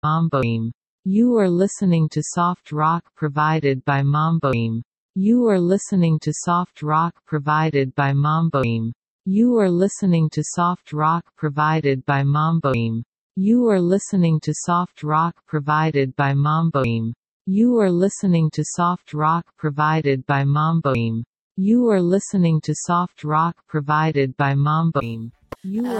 Mamboim. You are listening to soft rock provided by Mamboim. You are listening to soft rock provided by Mamboim. You are listening to soft rock provided by Mamboim. You are listening to soft rock provided by Mamboim. You are listening to soft rock provided by Mamboim. You are listening to soft rock provided by Mamboim. You are